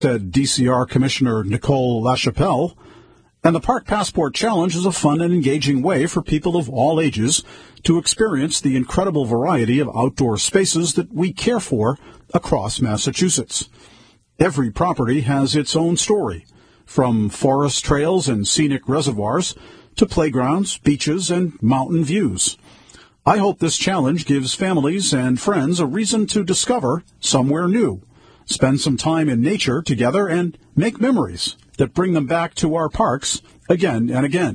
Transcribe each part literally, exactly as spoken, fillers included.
said D C R Commissioner Nicole LaChapelle. And the Park Passport Challenge is a fun and engaging way for people of all ages to experience the incredible variety of outdoor spaces that we care for across Massachusetts. Every property has its own story, from forest trails and scenic reservoirs to playgrounds, beaches, and mountain views. I hope this challenge gives families and friends a reason to discover somewhere new, spend some time in nature together, and make memories that bring them back to our parks again and again.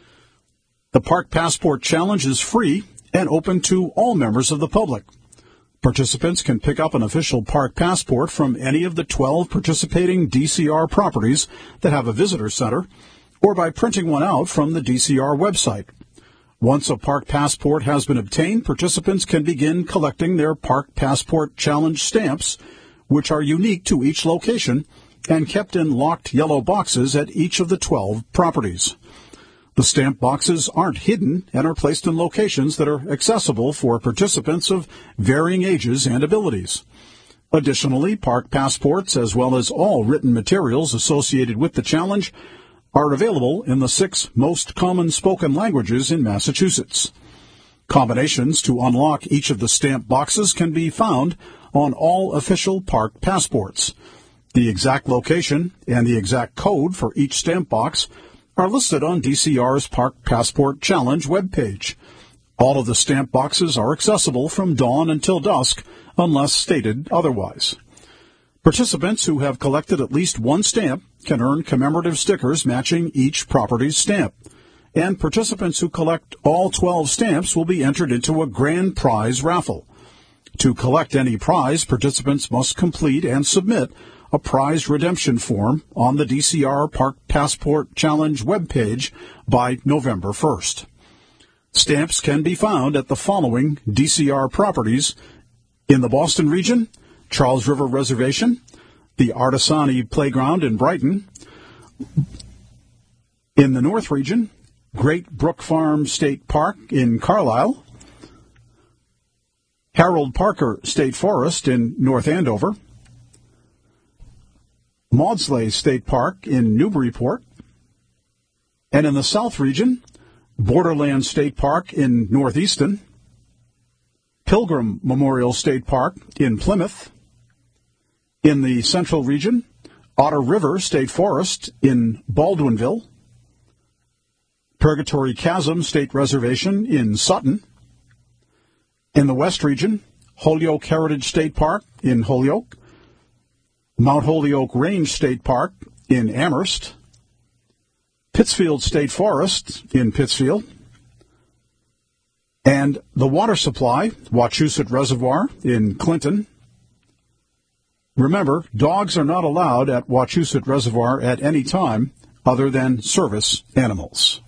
The Park Passport Challenge is free and open to all members of the public. Participants can pick up an official park passport from any of the twelve participating D C R properties that have a visitor center, or by printing one out from the D C R website. Once a park passport has been obtained, participants can begin collecting their Park Passport Challenge stamps, which are unique to each location and kept in locked yellow boxes at each of the twelve properties. The stamp boxes aren't hidden and are placed in locations that are accessible for participants of varying ages and abilities. Additionally, park passports, as well as all written materials associated with the challenge, are available in the six most common spoken languages in Massachusetts. Combinations to unlock each of the stamp boxes can be found on all official park passports. The exact location and the exact code for each stamp box are listed on D C R's Park Passport Challenge webpage. All of the stamp boxes are accessible from dawn until dusk, unless stated otherwise. Participants who have collected at least one stamp can earn commemorative stickers matching each property's stamp, and participants who collect all twelve stamps will be entered into a grand prize raffle. To collect any prize, participants must complete and submit a prize redemption form on the D C R Park Passport Challenge webpage by November first. Stamps can be found at the following D C R properties in the Boston region: Charles River Reservation, the Artisani Playground in Brighton. In the North region, Great Brook Farm State Park in Carlisle, Harold Parker State Forest in North Andover, Maudsley State Park in Newburyport, and in the South region, Borderland State Park in Northeaston, Pilgrim Memorial State Park in Plymouth. In the Central region, Otter River State Forest in Baldwinville, Purgatory Chasm State Reservation in Sutton. In the West region, Holyoke Heritage State Park in Holyoke, Mount Holyoke Range State Park in Amherst, Pittsfield State Forest in Pittsfield, and the Water Supply Wachusett Reservoir in Clinton. Remember, dogs are not allowed at Wachusett Reservoir at any time other than service animals.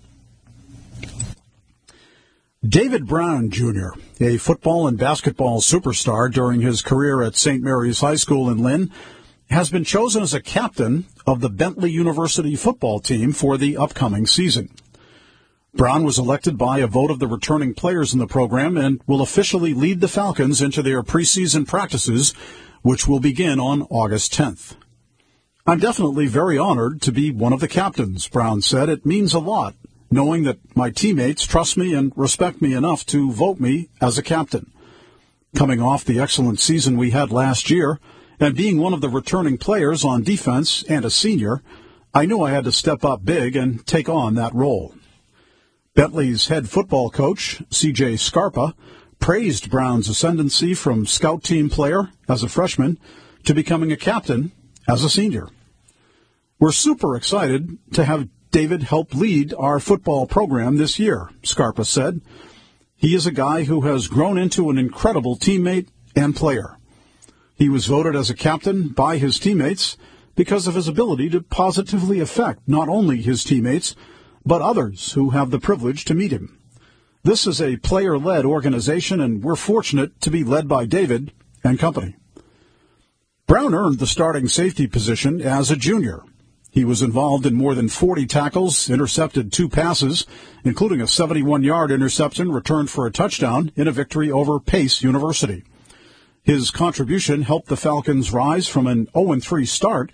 David Brown, Junior, a football and basketball superstar during his career at Saint Mary's High School in Lynn, has been chosen as a captain of the Bentley University football team for the upcoming season. Brown was elected by a vote of the returning players in the program and will officially lead the Falcons into their preseason practices, which will begin on August tenth. I'm definitely very honored to be one of the captains, Brown said. It means a lot, knowing that my teammates trust me and respect me enough to vote me as a captain. Coming off the excellent season we had last year, and being one of the returning players on defense and a senior, I knew I had to step up big and take on that role. Bentley's head football coach, C J Scarpa, praised Brown's ascendancy from scout team player as a freshman to becoming a captain as a senior. We're super excited to have David help lead our football program this year, Scarpa said. He is a guy who has grown into an incredible teammate and player. He was voted as a captain by his teammates because of his ability to positively affect not only his teammates, but others who have the privilege to meet him. This is a player-led organization, and we're fortunate to be led by David and company. Brown earned the starting safety position as a junior. He was involved in more than forty tackles, intercepted two passes, including a seventy-one-yard interception returned for a touchdown in a victory over Pace University. His contribution helped the Falcons rise from an oh and three start